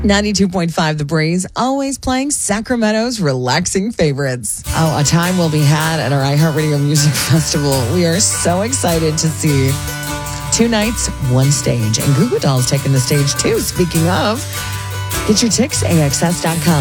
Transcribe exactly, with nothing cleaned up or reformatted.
ninety-two point five The Breeze, always playing Sacramento's relaxing favorites. Oh, a time will be had at our iHeartRadio Music Festival. We are so excited to see two nights, one stage. And Goo Goo Dolls taking the stage too. Speaking of, get your tickets, A X S dot com.